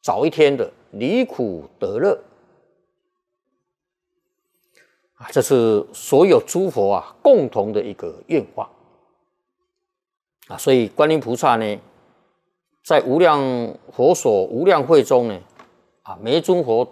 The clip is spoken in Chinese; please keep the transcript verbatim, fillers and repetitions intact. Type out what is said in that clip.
早一天的离苦得乐啊，这是所有诸佛啊共同的一个愿望啊。所以观音菩萨呢，在无量佛所无量会中呢，啊，每一尊佛